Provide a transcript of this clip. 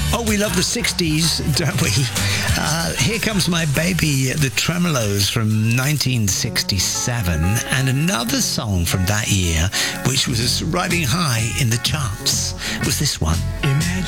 Oh, we love the 60s, don't we? Here Comes My Baby, the Tremolos from 1967, and another song from that year, which was riding high in the charts, was this one. Imagine